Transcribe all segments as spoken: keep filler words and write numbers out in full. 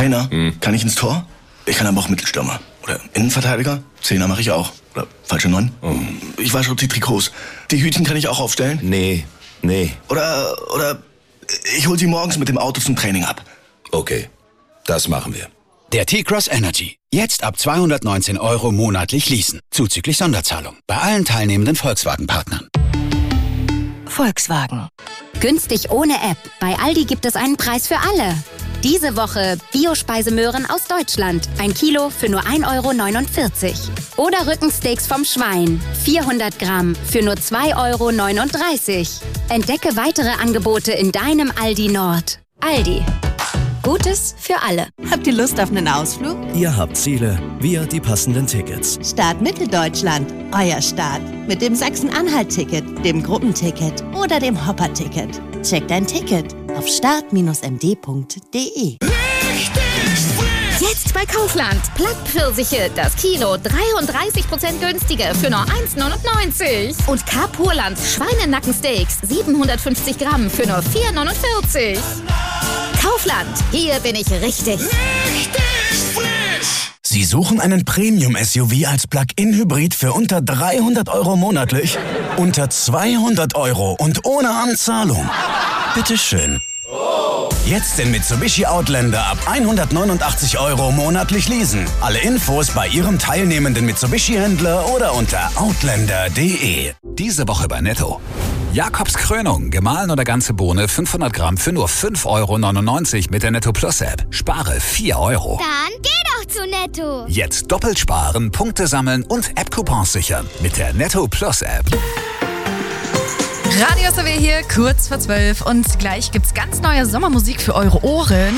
Trainer? Hm. Kann ich ins Tor? Ich kann aber auch Mittelstürmer. Oder Innenverteidiger? Zehner mache ich auch. Oder falsche Neun? Oh. Ich wasche die Trikots. Die Hütchen kann ich auch aufstellen? Nee, nee. Oder, oder ich hol sie morgens mit dem Auto zum Training ab. Okay, das machen wir. Der T-Cross Energy. Jetzt ab zweihundertneunzehn Euro monatlich leasen. Zuzüglich Sonderzahlung. Bei allen teilnehmenden Volkswagen-Partnern. Volkswagen. Günstig ohne App. Bei Aldi gibt es einen Preis für alle. Diese Woche Biospeisemöhren aus Deutschland. Ein Kilo für nur ein Euro neunundvierzig. Oder Rückensteaks vom Schwein. vierhundert Gramm für nur zwei Euro neununddreißig. Entdecke weitere Angebote in deinem Aldi Nord. Aldi. Gutes für alle. Habt ihr Lust auf einen Ausflug? Ihr habt Ziele, wir die passenden Tickets. Start Mitteldeutschland. Euer Start. Mit dem Sachsen-Anhalt-Ticket, dem Gruppenticket oder dem Hopper-Ticket. Checkt dein Ticket auf start Bindestrich m d punkt d e. Jetzt bei Kaufland. Plattpfirsiche, das Kilo dreiunddreißig Prozent günstiger für nur eins neunundneunzig. Und Carpurland Schweinenackensteaks siebenhundertfünfzig Gramm für nur vier neunundvierzig. Kaufland, hier bin ich richtig. Richtig frisch! Sie suchen einen Premium-S U V als Plug-in-Hybrid für unter dreihundert Euro monatlich? Unter zweihundert Euro und ohne Anzahlung? Bitteschön. Jetzt den Mitsubishi Outlander ab hundertneunundachtzig Euro monatlich leasen. Alle Infos bei Ihrem teilnehmenden Mitsubishi-Händler oder unter outlander punkt de. Diese Woche bei Netto. Jakobs Krönung, gemahlen oder ganze Bohne, fünfhundert Gramm für nur fünf Euro neunundneunzig mit der Netto Plus App. Spare vier Euro. Dann geh doch zu Netto. Jetzt doppelt sparen, Punkte sammeln und App-Coupons sichern mit der Netto Plus App. Radio S W hier, kurz vor zwölf. Und gleich gibt's ganz neue Sommermusik für eure Ohren.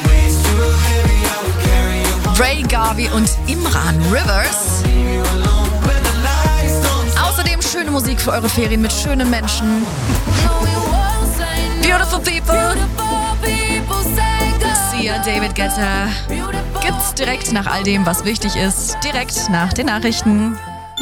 Ray Garvey und Imran Rivers. Außerdem schöne Musik für eure Ferien mit schönen Menschen. Beautiful People. Sia, David Guetta. Gibt's direkt nach all dem, was wichtig ist. Direkt nach den Nachrichten.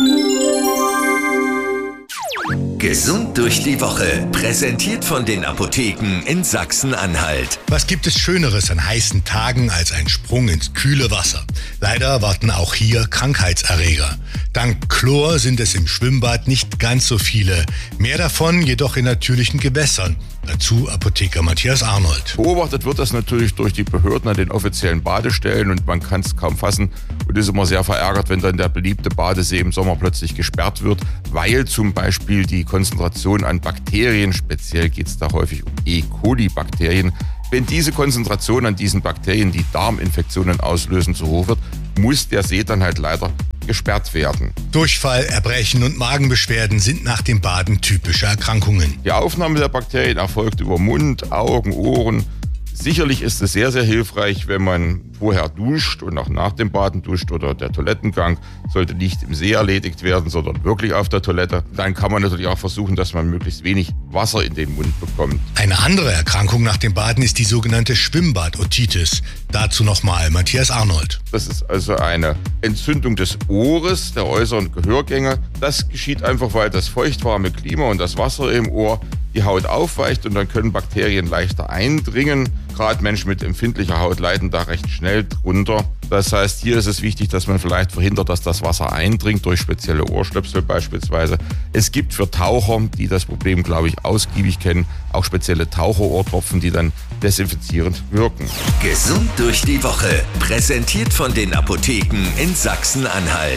Gesund durch die Woche. Präsentiert von den Apotheken in Sachsen-Anhalt. Was gibt es Schöneres an heißen Tagen als ein Sprung ins kühle Wasser? Leider warten auch hier Krankheitserreger. Dank Chlor sind es im Schwimmbad nicht ganz so viele. Mehr davon jedoch in natürlichen Gewässern. Dazu Apotheker Matthias Arnold. Beobachtet wird das natürlich durch die Behörden an den offiziellen Badestellen und man kann es kaum fassen und ist immer sehr verärgert, wenn dann der beliebte Badesee im Sommer plötzlich gesperrt wird, weil zum Beispiel die Konzentration an Bakterien, speziell geht es da häufig um E. coli-Bakterien, wenn diese Konzentration an diesen Bakterien, die Darminfektionen auslösen, zu hoch wird, muss der See dann halt leider gesperrt werden. Durchfall, Erbrechen und Magenbeschwerden sind nach dem Baden typische Erkrankungen. Die Aufnahme der Bakterien erfolgt über Mund, Augen, Ohren. Sicherlich ist es sehr, sehr hilfreich, wenn man vorher duscht und auch nach dem Baden duscht oder der Toilettengang sollte nicht im See erledigt werden, sondern wirklich auf der Toilette. Dann kann man natürlich auch versuchen, dass man möglichst wenig Wasser in den Mund bekommt. Eine andere Erkrankung nach dem Baden ist die sogenannte Schwimmbad-Otitis. Dazu nochmal Matthias Arnold. Das ist also eine Entzündung des Ohres, der äußeren Gehörgänge. Das geschieht einfach, weil das feuchtwarme Klima und das Wasser im Ohr die Haut aufweicht und dann können Bakterien leichter eindringen. Gerade Menschen mit empfindlicher Haut leiden da recht schnell drunter. Das heißt, hier ist es wichtig, dass man vielleicht verhindert, dass das Wasser eindringt, durch spezielle Ohrstöpsel beispielsweise. Es gibt für Taucher, die das Problem, glaube ich, ausgiebig kennen, auch spezielle Taucherohrtropfen, die dann desinfizierend wirken. Gesund durch die Woche. Präsentiert von den Apotheken in Sachsen-Anhalt.